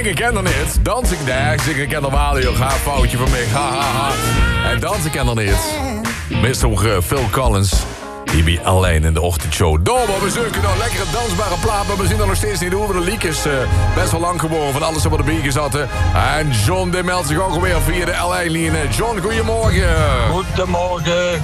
Zingen ken er niet. Dansen, nee, zingen ken er wel. Joh. Ga, foutje van mij. Ha, ha, ha. En dansen ken er niet. Mr. Phil Collins. Die bij alleen in de ochtendshow. Domme, we zoeken nog lekkere dansbare plaat. Maar we zien er nog steeds niet hoe. De leak is best wel lang geworden van alles wat erbij gezaten. En John die meldt zich ook alweer via de L1-linie. John, goedemorgen. Goedemorgen,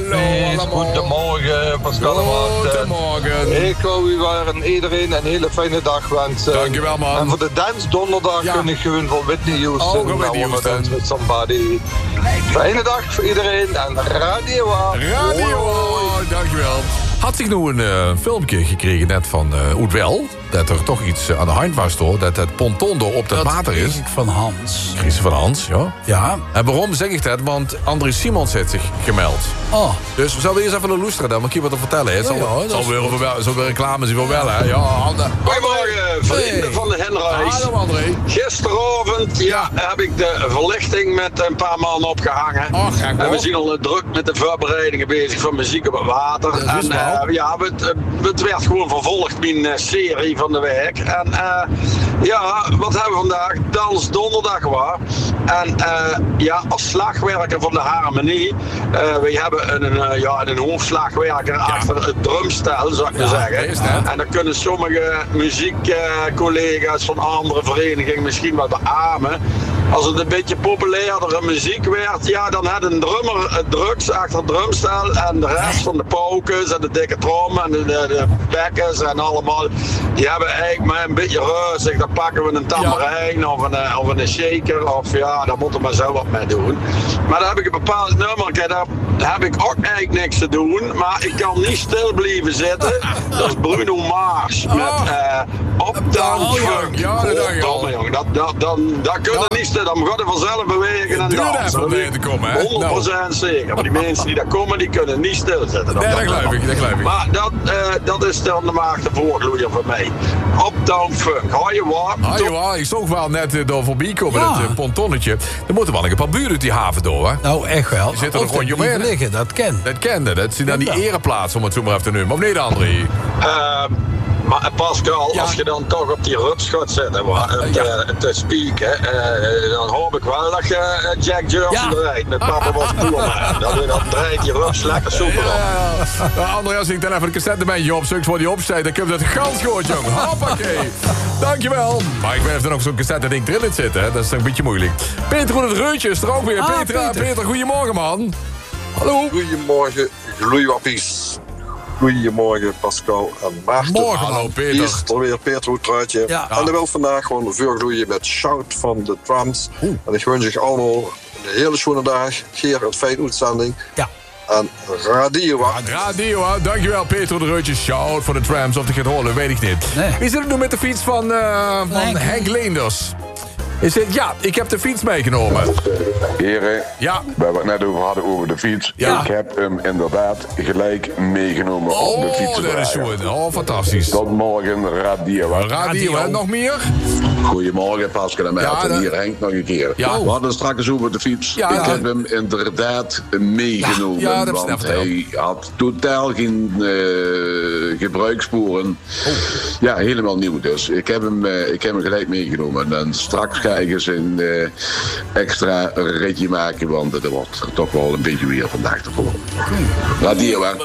goedemorgen, Pascal en Maarten. Goedemorgen. Ik wou u waren iedereen een hele fijne dag wensen. Dankjewel, man. En voor de dance donderdag kun ik gewoon voor Whitney Houston. Ook Whitney Houston. Dance with somebody. Fijne dag voor iedereen en radio aan. Dankjewel. Had zich nu een filmpje gekregen net van Oetwel. Dat er toch iets aan de hand was, hoor. Dat het ponton door op het water is. Dat kreeg ik van Hans. Kreeg ze van Hans, ja. Ja. En waarom zeg ik dat? Want André Simons heeft zich gemeld. Oh. Dus we zullen eerst even een loesteren dan. Maar ik heb wat te vertellen. Het zal weer reclame zijn voor wel, hè. Ja, Goedemorgen, vrienden van de Henrijs. Hallo, André. Gisteravond heb ik de verlichting met een paar man opgehangen. En we zien al druk met de voorbereidingen bezig van muziek op het water. En het werd gewoon vervolgd bij een serie van de week. En wat hebben we vandaag? Dans donderdag waar. En als slagwerker van de harmonie. We hebben een hoofdslagwerker achter het drumstel, zou ik maar zeggen. En dan kunnen sommige muziekcollega's van andere verenigingen misschien wat beamen. Als het een beetje populairdere muziek werd, dan had een drummer het drugs achter het drumstel en de rest van de paukens en de dikke trom en de bekkens en allemaal, die hebben eigenlijk maar een beetje rustig. Dan pakken we een tamboerijn of een shaker of daar moeten we maar zo wat mee doen. Maar dan heb ik een bepaald nummer, daar heb ik ook eigenlijk niks te doen, maar ik kan niet stil blijven zitten. Dat is Bruno Mars met Uptown Funk. Ja, dat dacht ik al. Jongen, dat kunnen niet stil. Dan gaat het vanzelf bewegen en dansen. Dat te komen, hè? 100% zeker. Maar die mensen die daar komen, die kunnen niet stilzitten. Nee, dat geloof ik. Maar dat is dan de maagde voorgloeier voor mij. Uptown Funk. Hou je waar? Ik zag wel net door voorbij komen, het pontonnetje. Er moeten wel een paar buren uit die haven door, hè? Nou, echt wel. Die zitten er gewoon omheen liggen, dat ken. Dat kende. Dat zit aan die ereplaats, om het zo maar even te noemen. Of nee, André? Maar Pascal, als je dan toch op die rups gaat zitten te spieken, dan hoop ik wel dat je Jack Johnson draait met Papa was boerman. Dan draait die rups lekker soepel op. André, als ik dan even een cassettebandje opzoek voor die opzet, dan kun je dat gans gehoord, jongen. Hoppakee. Dankjewel. Maar ik weet of er nog zo'n cassette-ding erin zit, hè. Dat is een beetje moeilijk. Peter het Reutje is er ook weer. Peter, goedemorgen, man. Hallo. Goedemorgen, gloeiwappies. Goedemorgen Pascal en Maarten. Hallo Peter. Hier is er weer Peter Hoetruitje. Ja. En ik wil vandaag gewoon voorgloeien met Shout van de Trams. En ik wens zich allemaal een hele schone dag. Geer een fijne uitzending. Ja. En radio. Dankjewel Peter de Reutje. Shout voor de Trams. Of die gaat horen, weet ik niet. Nee. Wie zit er nu met de fiets van Henk Leenders? Ik heb de fiets meegenomen. Heren, waar we het net over hadden over de fiets. Ja. Ik heb hem inderdaad gelijk meegenomen op de fiets. Dat is zo. Fantastisch. Tot morgen, radio. Nog meer? Goedemorgen, Pascal en Maarten. Hier Henk nog een keer. Ja. We hadden straks over de fiets. Ik heb hem inderdaad meegenomen. Want hij had totaal geen gebruikssporen. Ja, helemaal nieuw dus. Ik heb hem gelijk meegenomen. En straks ga ik eens een extra ritje maken, want het wordt toch wel een beetje weer vandaag te volgen. Radio, hè?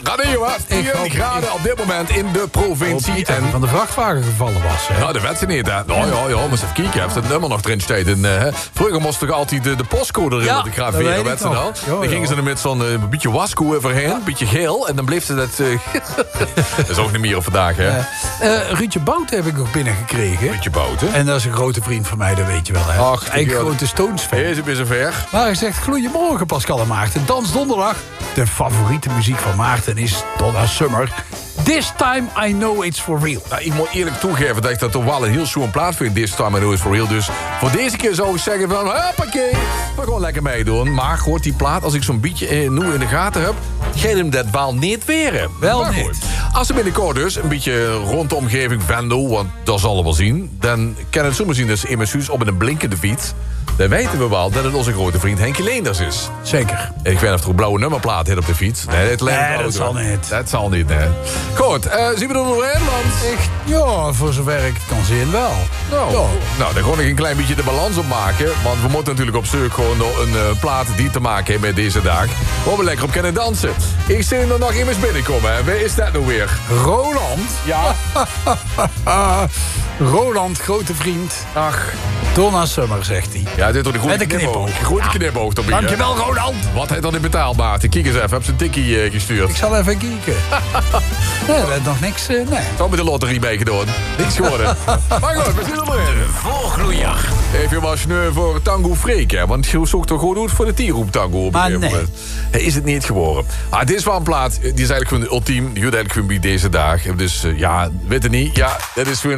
4 graden op dit moment in de provincie. En van de vrachtwagen gevallen was, hè? Nou, dat weet ze niet, hè? Ja, moest even kijken. Heeft het nummer nog erin staan. Vroeger moest toch altijd de postcode erin te graveren, weet ze dan? Dan gingen ze er met zo'n beetje wasco overheen, een beetje geel, en dan bleef ze dat... dat is ook niet meer op vandaag, hè? Ruudje Bouten heb ik nog binnengekregen. Ruudje Bouten? En dat is een grote vriend van mij, dat weet je wel, hè? Ach, eigenlijk grote Stones-fan. Is het weer zover? Maar hij zegt, goedemorgen Pascal en Maarten. Dans donderdag. De favoriete muziek van Maarten is Donna Summer. This time I know it's for real. Nou, ik moet eerlijk toegeven dat ik dat toch wel een heel zo'n plaat vind. This time I know it's for real. Dus voor deze keer zou ik zeggen van... Hoppakee, we gewoon lekker meedoen. Maar hoort die plaat, als ik zo'n beetje nu in de gaten heb... geef hem dat wel niet weer. Wel niet. Goed. Als we binnenkort dus een beetje rond de omgeving Vendo... want dat zal we wel zien... dan kan het zomaar zien dat ze in mijn huis op een blinkende fiets... dan weten we wel dat het onze grote vriend Henk Leenders is. Zeker. En ik weet of er een blauwe nummerplaat heeft op de fiets. Nee, dat zal niet. Dat zal niet, nee. Goed, zien we er nog in, want... Ja, voor zover ik het kan zien wel. Nou, dan gewoon nog een klein beetje de balans opmaken. Want we moeten natuurlijk op zoek gewoon een plaat die te maken heeft met deze dag. Waar we lekker op kunnen dansen. Ik zie er nog iemand binnenkomen. En wie is dat nou weer? Roland? Ja. Roland, grote vriend. Ach. Donna Summer, zegt hij. Ja, dit is toch een goede knipoog. Goede knipoog. Dankjewel, Roland. Wat heeft dan in betaalbaar? Kijk eens even, heb ze een tikkie gestuurd. Ik zal even kijken. Nee, we hebben nog niks. Nee. Zo met de lotterie meegedaan. Niks geworden. Maar goed, we zien er maar in. Volgloeier. Even maar sneu voor Tango Freek, hè. Want je zoekt toch gewoon uit voor de tierroep Tango. Maar nee. Is het niet geworden. Dit is wel een plaat. Die is eigenlijk gewoon ultiem. Die hoort eigenlijk gewoon bij deze dag. Dus ja, weet het niet. Ja, dat is gewoon